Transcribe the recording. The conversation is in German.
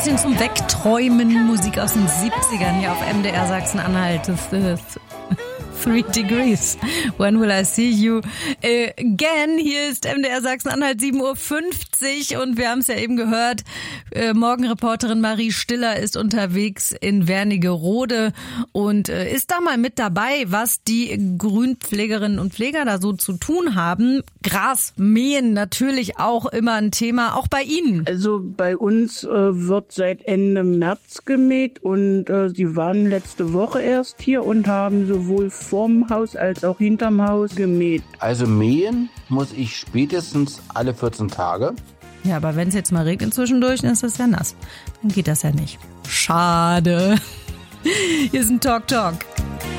bisschen zum Wegträumen. Musik aus den 70ern hier auf MDR Sachsen-Anhalt. 3 Degrees. When will I see you again? Hier ist MDR Sachsen-Anhalt 7.50 Uhr und wir haben es ja eben gehört. Morgenreporterin Marie Stiller ist unterwegs in Wernigerode und ist da mal mit dabei, was die Grünpflegerinnen und Pfleger da so zu tun haben. Gras mähen natürlich auch immer ein Thema, auch bei Ihnen. Also bei uns wird seit Ende März gemäht und sie waren letzte Woche erst hier und haben sowohl vorm Haus als auch hinterm Haus gemäht. Also mähen muss ich spätestens alle 14 Tage. Ja, aber wenn es jetzt mal regnet zwischendurch, dann ist das ja nass. Dann geht das ja nicht. Schade. Hier ist ein Talk.